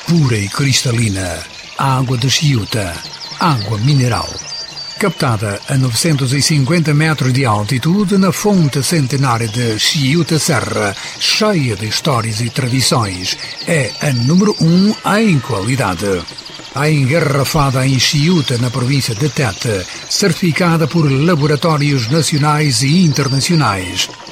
pura e cristalina, água de Chiuta, água mineral. Captada a 950 metros de altitude na fonte centenária de Chiuta Serra, cheia de histórias e tradições, é a número 1 em qualidade. A engarrafada em Chiuta, na província de Tete, certificada por laboratórios nacionais e internacionais,